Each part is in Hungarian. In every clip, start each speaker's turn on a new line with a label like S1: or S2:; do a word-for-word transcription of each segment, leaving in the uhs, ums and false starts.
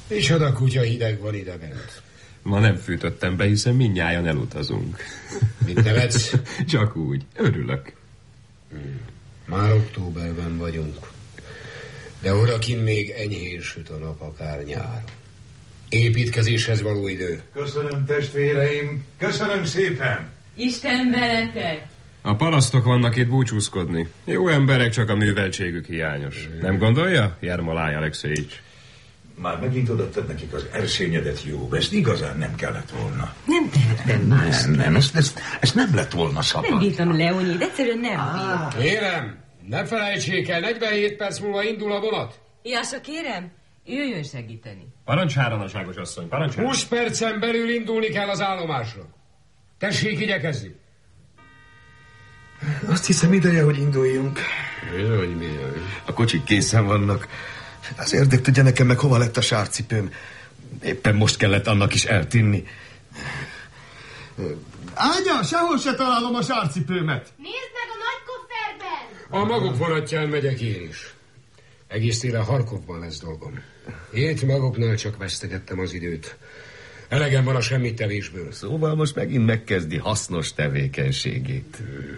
S1: Micsoda kutya hideg van idebent.
S2: Ma nem fűtöttem be, hiszen mindnyájan elutazunk.
S1: Mit nevetsz?
S2: Csak úgy. Örülök.
S1: Hmm. Már októberben vagyunk. De odakint még enyhén süt a nap, akár nyár. Építkezéshez való idő.
S3: Köszönöm, testvéreim. Köszönöm szépen.
S4: Isten veletek.
S2: A parasztok vannak itt búcsúzkodni. Jó emberek, csak a műveltségük hiányos. Nem gondolja, Jermolaj Alexejics?
S3: Már megint odaadtad nekik az erszényedet, jó. Ezt igazán nem kellett volna.
S4: Nem tehettem más.
S3: Nem, nem, ezt, ezt, ezt nem lett volna szabad.
S4: Nem bírtam, Leonid, egyszerűen nem bírtam.
S1: Kérem, ne felejtsék el, negyvenhét perc múlva indul a vonat.
S4: Jása, kérem, jöjjön segíteni.
S2: Parancsára, nagyságos asszony, parancsára.
S1: húsz percen belül indulni kell az állomásra. Tessék igyekezni.
S3: Azt hiszem ideje, hogy induljunk.
S1: Bizony, bizony.
S3: A kocsik készen vannak. Az érdek tudja nekem meg, hova lett a sárcipőm. Éppen most kellett annak is eltinni. Ánya, sehol se találom a sárcipőmet.
S5: Nézd meg a nagy kofferben!
S1: A maguk vonatján megyek én is. Egész télen Harkovban lesz dolgom. Itt maguknál csak vesztegettem az időt. Elegem van a semmittevésből.
S3: Szóval most megint megkezdi hasznos tevékenységét.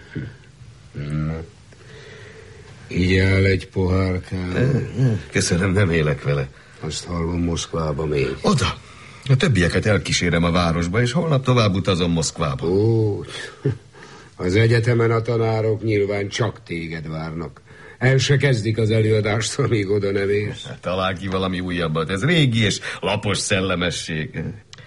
S1: Így áll egy pohárkám.
S3: Köszönöm, nem élek vele.
S1: Azt hallom, Moszkvába még.
S3: Oda. A többieket elkísérem a városba, és holnap tovább utazom Moszkvába.
S1: Ó, az egyetemen a tanárok nyilván csak téged várnak. El se kezdik az előadást, amíg oda nem érsz.
S3: Talál ki valami újabbat. Ez régi és lapos szellemesség.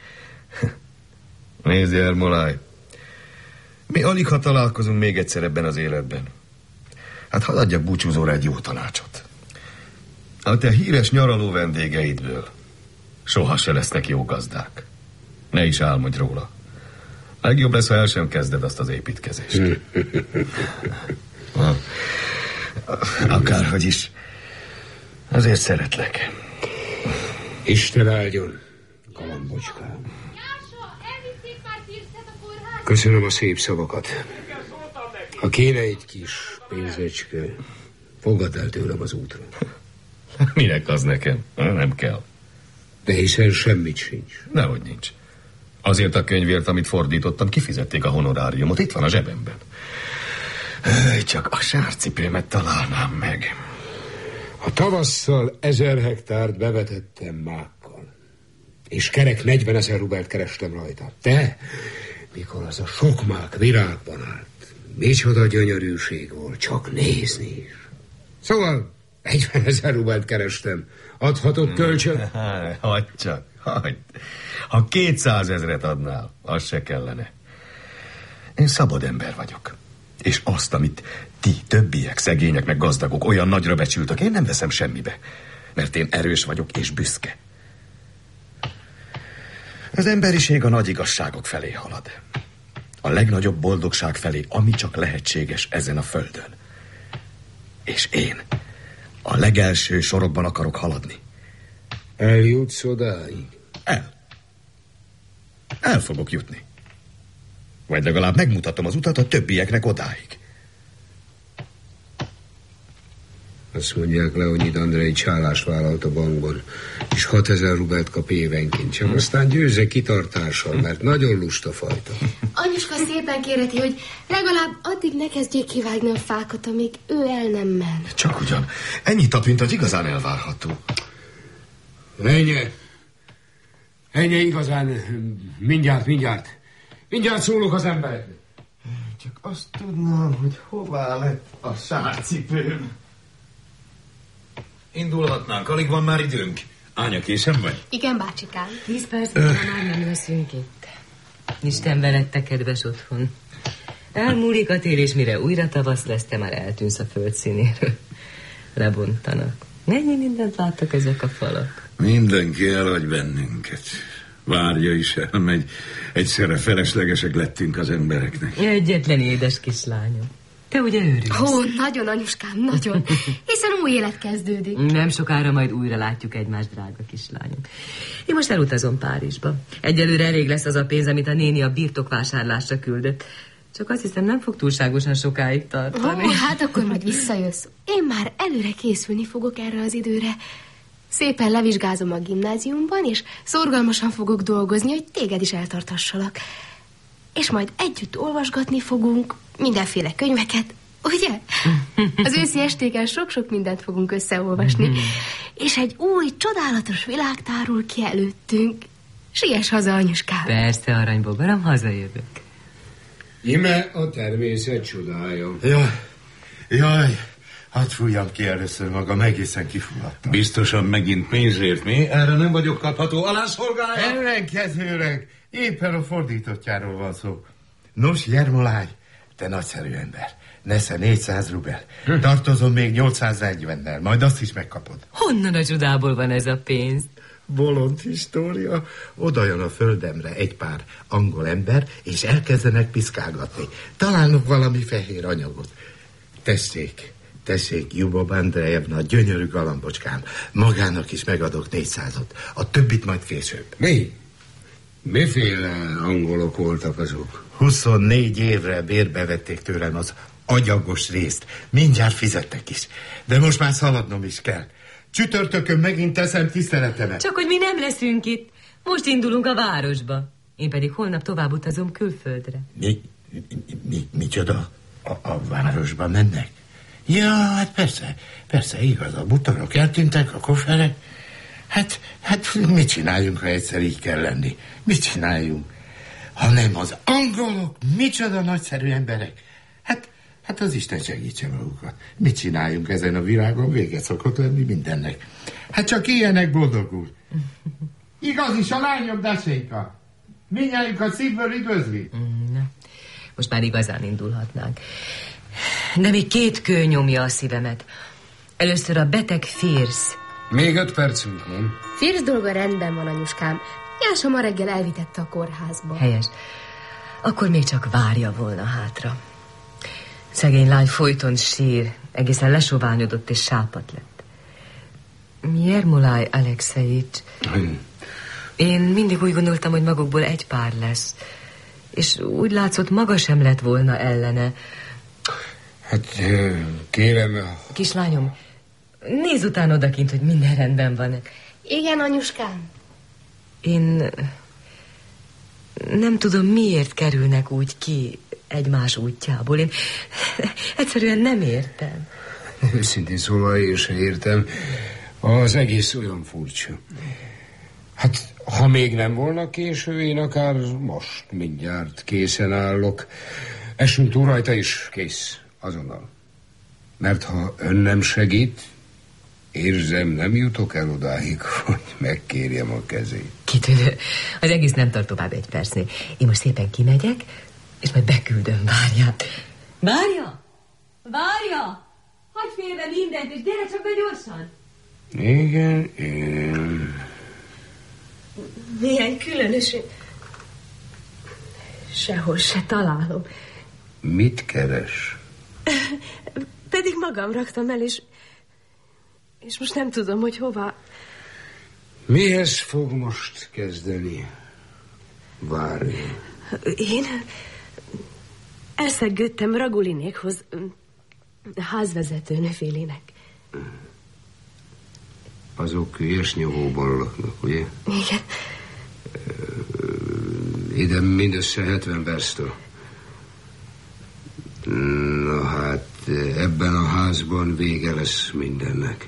S3: Nézd, Jermolaj. Mi alig ha találkozunk még egyszer ebben az életben. Hát hadd adjak búcsúzóra egy jó tanácsot. A te híres nyaraló vendégeidből soha se lesznek jó gazdák. Ne is álmodj róla. Legjobb lesz, ha el sem kezded azt az építkezést. Akárhogy is. Azért szeretlek.
S1: Isten áldjon, galambocskám. Köszönöm a szép szavakat. Ha kéne egy kis pénzecske, fogadd el tőlem az útra.
S3: Minek az nekem? Nem kell.
S1: De hiszen semmit sincs.
S3: Nehogy nincs. Azért a könyvért, amit fordítottam, kifizették a honoráriumot. Itt van a zsebemben. Csak a sárcipőmet találnám meg.
S1: A tavasszal ezer hektárt bevetettem mákkal. És kerek negyvenezer rubelt kerestem rajta. Te, mikor az a sok mák virágban állt, micsoda gyönyörűség volt, csak nézni is. Szóval negyvenezer rubelt kerestem. Adhatok kölcsön?
S3: Hagyd csak, hagyd. Ha kétszázezret adnál, az se kellene. Én szabad ember vagyok. És azt, amit ti, többiek, szegények meg gazdagok olyan nagyra becsültök, én nem veszem semmibe. Mert én erős vagyok és büszke. Az emberiség a nagy igazságok felé halad. A legnagyobb boldogság felé, ami csak lehetséges ezen a földön. És én a legelső sorokban akarok haladni.
S1: Eljutsz odáig?
S3: El. El fogok jutni. Vagy legalább megmutatom az utat a többieknek odáig.
S1: Azt mondják, Leonid Andrej állást vállalt a bankban, és hatezer rubelt kap évenként. Csak hm. aztán győzze kitartással, mert nagyon lusta fajta.
S5: Anyuska szépen kérheti, hogy legalább addig ne kezdjék kivágni a fákat, amíg ő el nem ment.
S3: Csak ugyan. Ennyi tapint az igazán elvárható.
S1: Ennyi. Ennyi igazán. Mindjárt, mindjárt. Mindjárt szólok az embereknek.
S3: Csak azt tudnám, hogy hová lett a sárcipőm. Indulhatnánk, alig van már időnk. Ánya, készen vagy?
S5: Igen, bácsikám.
S4: Tíz percben már nem leszünk itt. Isten veled, kedves otthon. Elmúlik a tél, és mire újra tavasz lesz, te már eltűnsz a föld színéről. Lebontanak. Mennyi mindent láttak ezek a falak?
S3: Mindenki elhagy bennünket. Várja is elmegy. Egyszerre feleslegesek lettünk az embereknek.
S4: Egyetlen édes kislányom. Te ugye őrülsz?
S5: Ó, nagyon, anyuskám, nagyon. Hiszen új élet kezdődik.
S4: Nem sokára majd újra látjuk egymást, drága kislányom. Én most elutazom Párizsba. Egyelőre elég lesz az a pénz, amit a néni a birtokvásárlásra küldött. Csak azt hiszem, nem fog túlságosan sokáig tartani.
S5: Ó, hát akkor majd visszajössz. Én már előre készülni fogok erre az időre. Szépen levizsgázom a gimnáziumban, és szorgalmasan fogok dolgozni, hogy téged is eltartassalak. És majd együtt olvasgatni fogunk mindenféle könyveket, ugye? Az őszi estéken sok-sok mindent fogunk összeolvasni. És egy új, csodálatos világ tárul ki előttünk. Siess haza, anyuskám.
S4: Persze, aranybogaram, hazajövök.
S1: Ime a természet csodája.
S3: Jaj, jaj, hadd fújjam ki először magam, egészen kifuladtam.
S6: Biztosan megint pénzért, mi? Erre nem vagyok kapható. Alászolgálja?
S3: Ellenkezőleg, éppen a fordítottjáról van szó. Nos, Jermolány, te nagyszerű ember. Nesze négyszáz rubel. Hm. Tartozom még nyolcszáznegyvennel, majd azt is megkapod.
S4: Honnan a csodából van ez a pénz?
S3: Bolond história. Oda jön a földemre egy pár angol ember, és elkezdenek piszkálgatni. Találnak valami fehér anyagot. Tessék, tessék, Jubov Andrejevna, gyönyörű galambocskám. Magának is megadok négyszázat. A többit majd később.
S1: Mi? Miféle angolok voltak azok?
S3: huszonnégy évre bérbe vették tőlem az agyagos részt. Mindjárt fizettek is. De most már szaladnom is kell. Csütörtökön megint teszem tiszteletemet.
S4: Csak hogy mi nem leszünk itt. Most indulunk a városba. Én pedig holnap tovább utazom külföldre.
S3: Mi? Mi? mi micsoda? A, a városba mennek? Ja, hát persze. Persze, igaz, a butorok eltűntek, a kofferek. Hát, hát mit csináljunk, ha egyszer így kell lenni? Mit csináljunk? Ha nem az angolok, micsoda nagyszerű emberek. Hát, hát az Isten segítse magukat. Mit csináljunk ezen a világon? Véget szokott lenni mindennek. Hát csak ilyenek, boldog úr. Igaz is a lányom, Dasénka. Mindnyájunkat szívből üdvözli.
S4: Mm, most már igazán indulhatnánk. De még két kő nyomja a szívemet. Először a beteg Fierce.
S1: Még öt percünk van.
S5: Fierce dolga rendben van, anyuskám. Jása ma reggel elvitette a kórházba.
S4: Helyes. Akkor még csak várja volna hátra. Szegény lány folyton sír, egészen lesoványodott és sápadt lett. Jermolaj Alexejics. Hmm. Én mindig úgy gondoltam, hogy magukból egy pár lesz. És úgy látszott, maga sem lett volna ellene.
S1: Hát kérem...
S4: Kislányom, nézz utána odakint, hogy minden rendben van.
S5: Igen, anyuskám.
S4: Én nem tudom, miért kerülnek úgy ki egymás útjából. Én egyszerűen nem értem.
S1: Őszintén szólva én sem értem. Az egész olyan furcsa. Hát, ha még nem volna késő, én akár most mindjárt készen állok. Esünk túl rajta is, kész, azonnal. Mert ha ön nem segít, érzem, nem jutok el odáig, hogy megkérjem a kezét.
S4: Kitűnő. Az egész nem tart tovább egy percnél. Én most szépen kimegyek, és majd beküldöm, várját. Várja! Várja! Hagyj félre mindent, és gyere csak be gyorsan!
S1: Igen, igen.
S5: Milyen különös. Sehol se találom.
S1: Mit keres?
S5: Pedig magam raktam el, és... és most nem tudom, hogy hova...
S1: Mihez fog most kezdeni? Várj.
S5: Én elszegődtem Ragulinékhoz, házvezető nőfélének.
S1: Azok Jesnyovóban laknak, ugye?
S5: Igen.
S1: Ide mindössze hetven versztől. Na hát, ebben a házban vége lesz mindennek.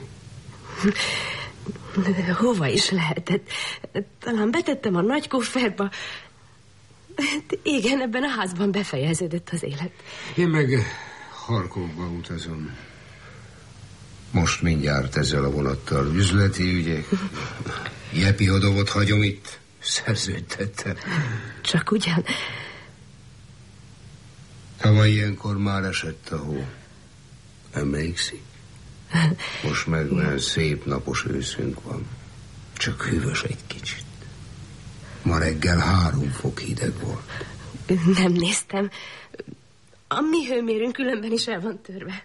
S5: Hova is lehetett? Talán betettem a nagy kofferba. Igen, ebben a házban befejeződött az élet.
S1: Én meg Harkovba utazom. Most mindjárt ezzel a vonattal üzleti ügyek. Jepihodovot hagyom itt. Szerződtettem.
S5: Csak ugyan.
S1: Tavaly ilyenkor már esett a hó. Emlékszik? Most meg már szép napos őszünk van. Csak hűvös egy kicsit. Ma reggel három fok hideg volt.
S5: Nem néztem. A mi hőmérőnk különben is el van törve.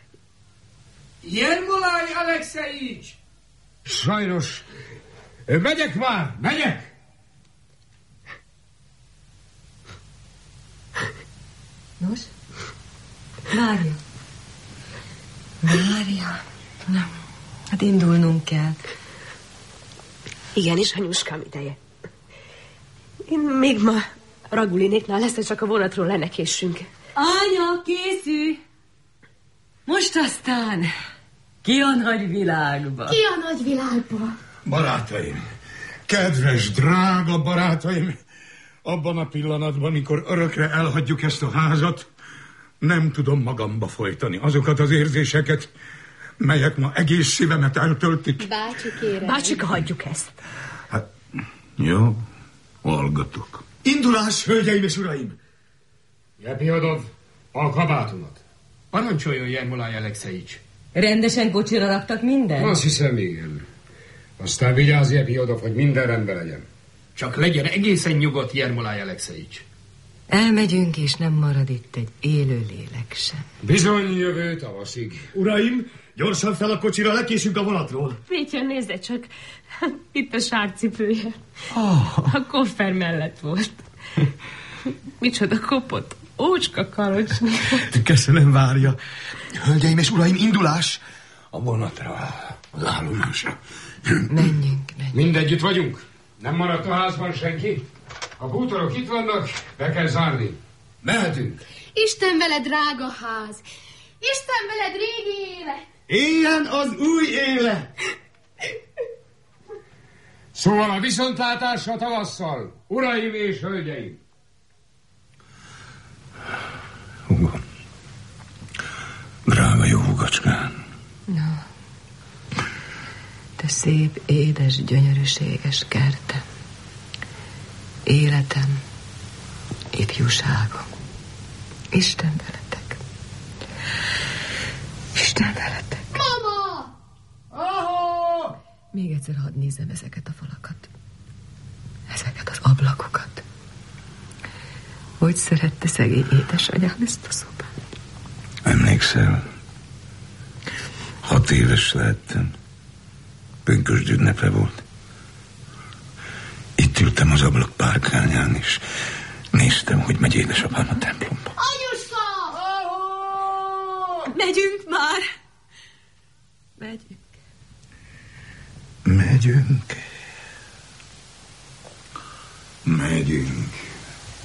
S1: Jermolaj Alexejics! Sajnos. Megyek már, megyek!
S4: Nos? Várja. Várja. Na, hát indulnunk kell.
S7: Igenis, anyuskám ideje. Én még ma Ragulinéknál lesz, hogy csak a vonatról lenekésünk.
S4: Anya, készülj! Most aztán ki a nagyvilágba?
S5: Ki a nagyvilágba?
S6: Barátaim, kedves, drága barátaim, abban a pillanatban, mikor örökre elhagyjuk ezt a házat, nem tudom magamba folytani azokat az érzéseket, melyek ma egész szívemet eltöltik.
S5: Bácsi, kérem.
S7: Bácsika, hagyjuk ezt.
S6: Hát, jó, hallgatok.
S3: Indulás, hölgyeim és uraim!
S1: Jepiodov, a kabátomat.
S8: Parancsoljon, Jermolaj Alexejics.
S4: Rendesen kocsira raktak minden?
S1: Azt hiszem, igen. Aztán vigyázz, Jepiodov, hogy minden rendben legyen.
S8: Csak legyen egészen nyugodt, Jermolaj Alexejics.
S4: Elmegyünk, és nem marad itt egy élő lélek sem.
S1: Bizony jövő tavaszig.
S3: Uraim, gyorsan fel a kocsira, lekésünk a vonatról.
S7: Pétya, nézze csak, itt a sárcipője. Oh. A koffer mellett volt. Micsoda kopott, ócska kalocsni.
S3: Köszönöm, várja. Hölgyeim és uraim, indulás!
S6: A vonatra, az állomásra.
S4: Menjünk, menjünk.
S1: Mindegyütt vagyunk? Nem maradt a házban senki? A bútorok itt vannak, be kell zárni. Mehetünk.
S5: Isten veled, drága ház! Isten veled, régi élet!
S3: Éljen az új élet!
S1: Szóval a viszontlátásra tavasszal, uraim és hölgyeim!
S6: Hugo. Drága jó hugacskán.
S4: No. Te szép, édes, gyönyörűséges kertem. Életem, ifjúságom. Isten veletek. Isten veletek.
S5: Mama!
S4: Ahó! Még egyszer hadd nézzem ezeket a falakat. Ezeket az ablakokat. Hogy szerette szegény édesanyám ezt a szobát?
S6: Emlékszel? Hat éves lehettem. Pünkösd ünnepe volt. Itt ültem az ablak párkányán, és néztem, hogy megy édesapám a templomba.
S5: Anyuska!
S7: Megyünk már!
S4: Megyünk.
S6: Megyünk. Megyünk.